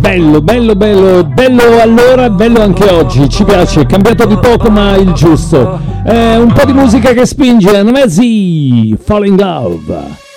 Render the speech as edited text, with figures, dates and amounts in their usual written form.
bello, bello, bello, bello allora, bello anche oggi, ci piace, cambiato di poco ma il giusto. Un po' di musica che spinge, Nomesi, Fall in Love.